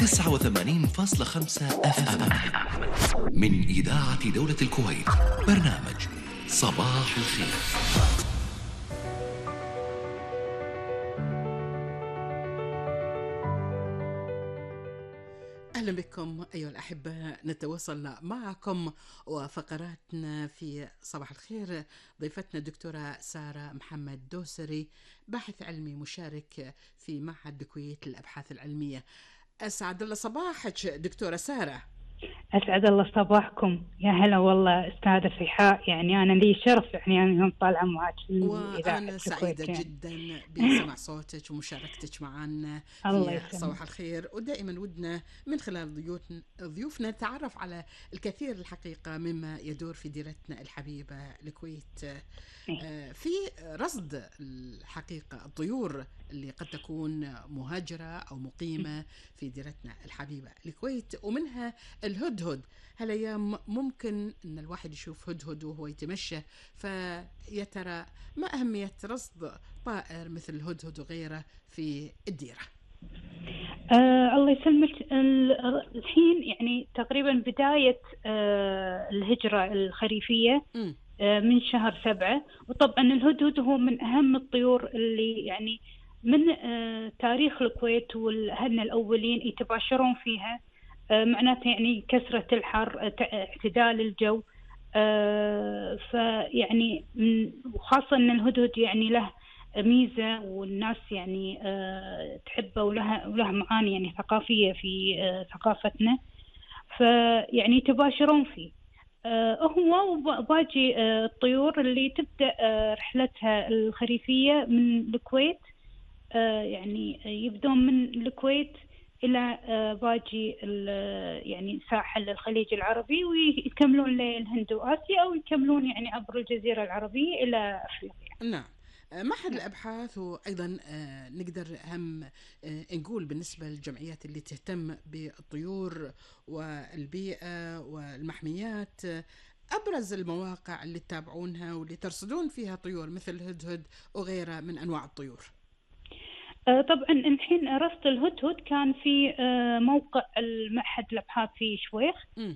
89.5 FM من إذاعة دولة الكويت. برنامج صباح الخير. أهلا بكم أيها الأحبة، نتواصل معكم وفقراتنا في صباح الخير. ضيفتنا الدكتورة سارة محمد دوسري، باحث علمي مشارك في معهد الكويت للأبحاث العلمية. أسعد الله صباحك دكتورة سارة. أسعد الله صباحكم، يا هلا والله أستاذة فيحاء. يعني أنا لي شرف يعني أنا يوم طالعة معك في وأنا سعيدة يعني. جدا بسمع صوتك ومشاركتك معنا في صباح الخير. ودائما ودنا من خلال ضيوفنا نتعرف على الكثير الحقيقة مما يدور في ديرتنا الحبيبة الكويت، في رصد الحقيقة الطيور اللي قد تكون مهاجرة أو مقيمة في ديرتنا الحبيبة الكويت، ومنها الهدهد. هالأيام ممكن أن الواحد يشوف هدهد وهو يتمشى، فيترى ما أهمية رصد طائر مثل الهدهد وغيره في الديرة؟ الله يسلمك. الحين يعني تقريبا بداية الهجرة الخريفية من شهر 7، وطبعا الهدهد هو من أهم الطيور اللي يعني من تاريخ الكويت، والأهلنا الأولين يتباشرون فيها. معناته يعني كثرة الحر، اعتدال الجو، فيعني وخاصة أن الهدهد يعني له ميزة والناس يعني تحبه، وله معاني يعني ثقافية في ثقافتنا، فيعني يتباشرون فيه. هو وباقي الطيور اللي تبدأ رحلتها الخريفية من الكويت، يعني يبدون من الكويت إلى باقي يعني ساحل الخليج العربي، ويكملون للهند وآسيا، أو يكملون يعني عبر الجزيرة العربية إلى أفريقيا. نعم. معهد الأبحاث، وأيضا نقدر هم نقول بالنسبة للجمعيات اللي تهتم بالطيور والبيئة والمحميات، أبرز المواقع اللي تتابعونها واللي ترصدون فيها طيور مثل الهدهد وغيرها من أنواع الطيور؟ طبعا الحين رصد الهدهد كان في موقع المعهد الأبحاث في شويخ.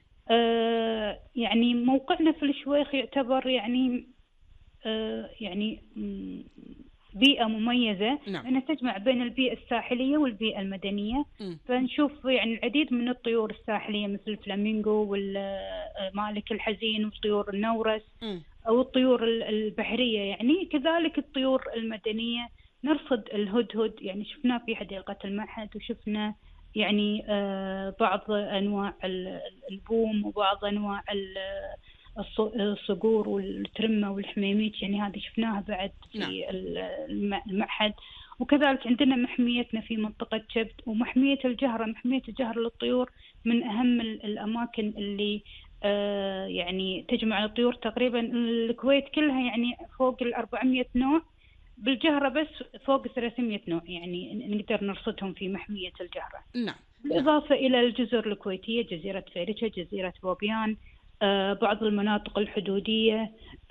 يعني موقعنا في الشويخ يعتبر يعني يعني بيئة مميزة، لأنها تجمع بين البيئة الساحلية والبيئة المدنية. فنشوف يعني العديد من الطيور الساحلية مثل الفلامينغو والمالك الحزين وطيور النورس، أو الطيور البحرية يعني. كذلك الطيور المدنية نرصد الهدهد، يعني شفناه في حديقة المعهد، وشفنا يعني بعض أنواع البوم وبعض أنواع الصقور والترمة والحميميت، يعني هذه شفناها بعد في المعهد. وكذلك عندنا محميتنا في منطقة شبت، ومحمية الجهرة. محمية الجهرة للطيور من أهم الأماكن اللي يعني تجمع الطيور. تقريبا الكويت كلها يعني فوق 400 نوع، بالجهرة بس فوق 300 نوع يعني نقدر نرصدهم في محمية الجهرة. نعم. بالإضافة إلى الجزر الكويتية، جزيرة فيريتشا، جزيرة بوبيان، بعض المناطق الحدودية،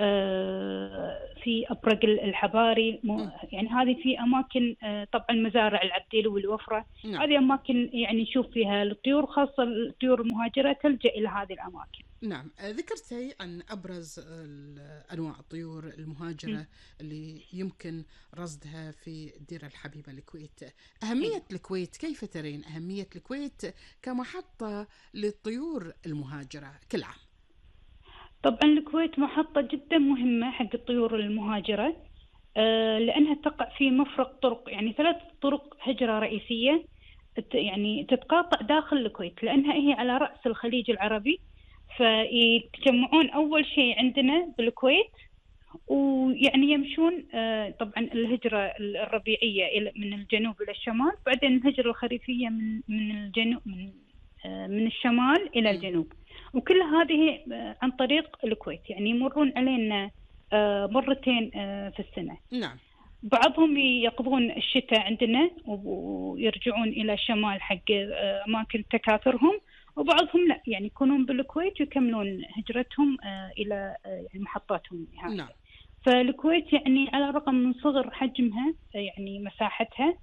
في أبرق الحباري، يعني هذه في أماكن. طبعا مزارع العبديل والوفرة، هذه أماكن يعني نشوف فيها الطيور، خاصة الطيور المهاجرة تلجأ إلى هذه الأماكن. نعم. ذكرتي عن أبرز أنواع الطيور المهاجرة اللي يمكن رصدها في الديرة الحبيبة الكويت. أهمية الكويت، كيف ترين أهمية الكويت كمحطة للطيور المهاجرة كل عام؟ طبعا الكويت محطة جدا مهمة حق الطيور المهاجرة، لأنها تقع في مفرق طرق، يعني 3 طرق هجرة رئيسية يعني تتقاطع داخل الكويت، لأنها هي على رأس الخليج العربي. فيتجمعون أول شيء عندنا بالكويت، ويعني يمشون طبعا الهجرة الربيعية من الجنوب إلى الشمال، بعدين الهجرة الخريفية من الجنوب من الشمال إلى الجنوب، وكل هذه عن طريق الكويت. يعني يمرون علينا مرتين في السنة. نعم. بعضهم يقضون الشتاء عندنا ويرجعون إلى الشمال حق أماكن تكاثرهم، وبعضهم لا، يعني يكونون بالكويت ويكملون هجرتهم إلى يعني محطاتهم النهائية. نعم. فالكويت يعني على الرغم من صغر حجمها يعني مساحتها،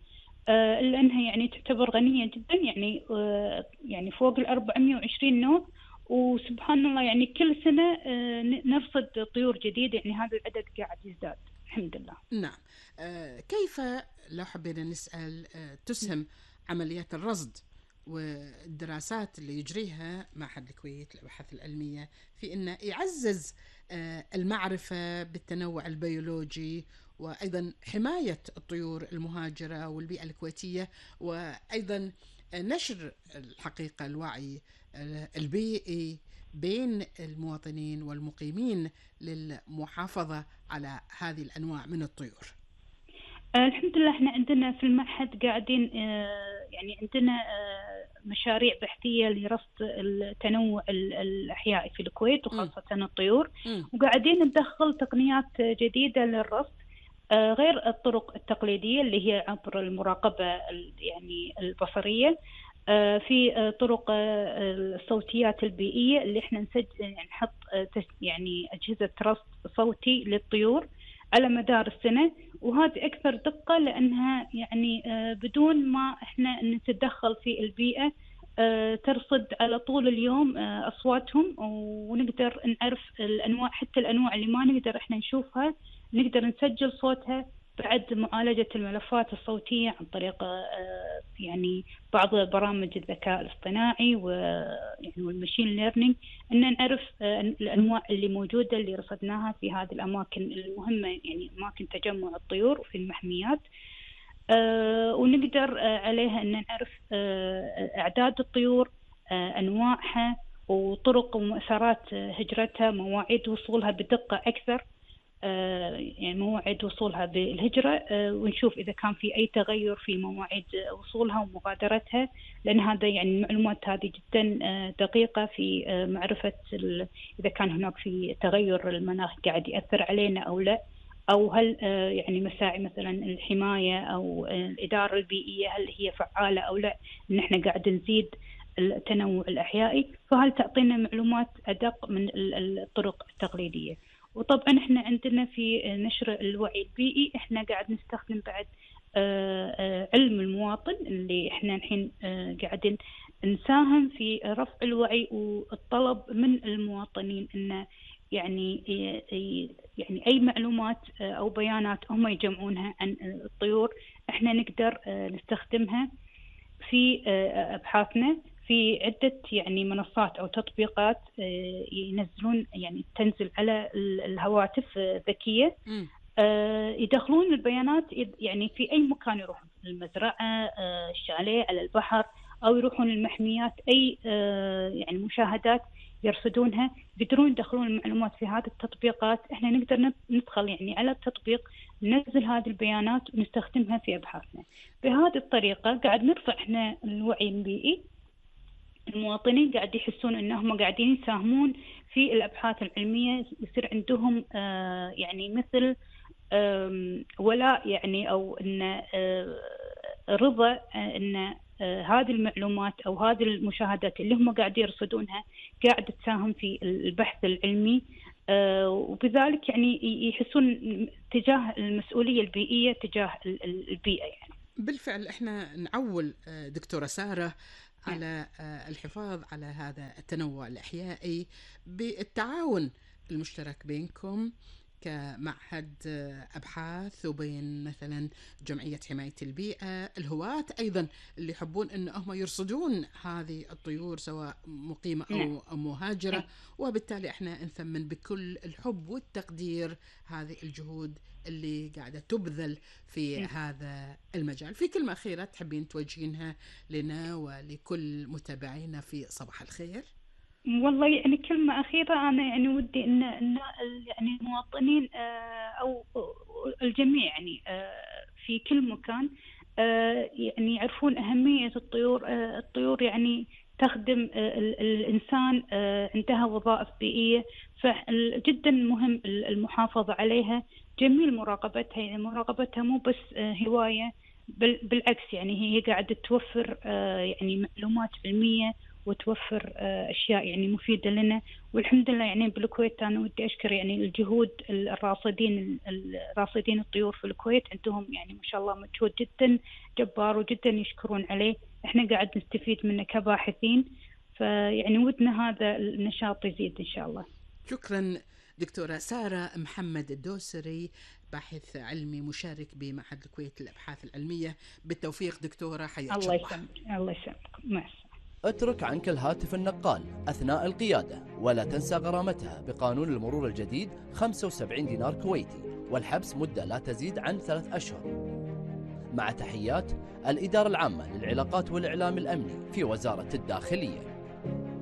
لأنها يعني تعتبر غنية جدا، يعني فوق 420 نوع، وسبحان الله يعني كل سنة نرصد طيور جديدة، يعني هذا العدد قاعد يزداد الحمد لله. نعم. كيف لو حبينا نسأل تسهم عمليات الرصد والدراسات اللي يجريها معهد الكويت للأبحاث العلمية في أنه يعزز المعرفة بالتنوع البيولوجي، وأيضا حماية الطيور المهاجرة والبيئة الكويتية، وأيضا نشر الحقيقة الوعي البيئي بين المواطنين والمقيمين للمحافظة على هذه الأنواع من الطيور؟ الحمد لله احنا عندنا في المعهد قاعدين يعني عندنا مشاريع بحثية لرصد التنوع الأحيائي في الكويت وخاصة الطيور، وقاعدين ندخل تقنيات جديدة للرصد غير الطرق التقليدية اللي هي عبر المراقبة يعني البصرية، في طرق الصوتيات البيئية اللي احنا نسجل يعني نحط يعني أجهزة رصد صوتي للطيور على مدار السنة، وهذه أكثر دقة لأنها يعني بدون ما إحنا نتدخل في البيئة ترصد على طول اليوم أصواتهم، ونقدر نعرف الأنواع، حتى الأنواع اللي ما نقدر إحنا نشوفها نقدر نسجل صوتها بعد معالجة الملفات الصوتية عن طريق يعني بعض برامج الذكاء الاصطناعي والماشين ليرنينج، إن نعرف الأنواع اللي موجودة اللي رصدناها في هذه الأماكن المهمة، يعني أماكن تجمع الطيور وفي المحميات، ونقدر عليها أن نعرف أعداد الطيور، أنواعها، وطرق ومسارات هجرتها، مواعيد وصولها بدقة أكثر، يعني مواعيد وصولها بالهجرة، ونشوف إذا كان في أي تغير في مواعيد وصولها ومغادرتها، لأن هذا يعني المعلومات هذه جدا دقيقة في معرفة إذا كان هناك في تغير المناخ قاعد يأثر علينا أو لا، أو هل يعني مساعي مثلا الحماية أو الإدارة البيئية هل هي فعالة أو لا، إن إحنا قاعد نزيد التنوع الأحيائي، فهل تعطينا معلومات أدق من الطرق التقليدية. وطبعا احنا عندنا في نشر الوعي البيئي احنا قاعد نستخدم بعد علم المواطن اللي احنا الحين قاعدين نساهم في رفع الوعي والطلب من المواطنين انه يعني اي معلومات او بيانات هم يجمعونها عن الطيور احنا نقدر نستخدمها في ابحاثنا في عدة يعني منصات أو تطبيقات ينزلون، يعني تنزل على الهواتف ذكية، يدخلون البيانات يعني في أي مكان يروحون، المزرعة، الشاليه، على البحر، أو يروحون المحميات، أي يعني مشاهدات يرصدونها يقدرون يدخلون المعلومات في هذه التطبيقات. إحنا نقدر ندخل يعني على التطبيق ننزل هذه البيانات ونستخدمها في أبحاثنا. بهذه الطريقة قاعد نرفع إحنا الوعي البيئي، المواطنين قاعد يحسون أنهم قاعدين يساهمون في الأبحاث العلمية، يصير عندهم يعني مثل ولاء يعني أو إن رضا إن هذه المعلومات أو هذه المشاهدات اللي هم قاعد يرصدونها قاعد تساهم في البحث العلمي، وبذلك يعني يحسون تجاه المسؤولية البيئية تجاه البيئة. يعني بالفعل احنا نعول دكتورة سارة على الحفاظ على هذا التنوع الأحيائي بالتعاون المشترك بينكم كمعهد أبحاث وبين مثلا جمعية حماية البيئة، الهواة أيضا اللي يحبون أن هم يرصدون هذه الطيور سواء مقيمة أو مهاجرة، وبالتالي احنا نثمن بكل الحب والتقدير هذه الجهود اللي قاعدة تبذل في هذا المجال. في كلمة أخيرة تحبين توجهينها لنا ولكل متابعينا في صباح الخير؟ والله يعني كلمة أخيرة، أنا يعني ودي إن يعني المواطنين أو الجميع يعني في كل مكان يعني يعرفون أهمية الطيور. الطيور يعني تخدم الإنسان، عندها وظائف بيئية، فجدا مهم المحافظة عليها، جميل مراقبتها. يعني مراقبتها مو بس هواية، بالعكس يعني هي قاعدة توفر يعني معلومات علمية وتوفر أشياء يعني مفيدة لنا. والحمد لله يعني بالكويت أنا ودي أشكر يعني الجهود الراصدين الطيور في الكويت، عندهم يعني ما شاء الله مجهود جدا جبار وجدا يشكرون عليه، إحنا قاعد نستفيد منه كباحثين، فيعني ودنا هذا النشاط يزيد إن شاء الله. شكرا دكتورة سارة محمد الدوسري، باحث علمي مشارك بمعهد الكويت للأبحاث العلمية. بالتوفيق دكتورة، حياك الله يسلمك. الله يسلمك. مع السلامة. اترك عنك الهاتف النقال أثناء القيادة، ولا تنسى غرامتها بقانون المرور الجديد 75 دينار كويتي، والحبس مدة لا تزيد عن 3 أشهر. مع تحيات الإدارة العامة للعلاقات والإعلام الأمني في وزارة الداخلية.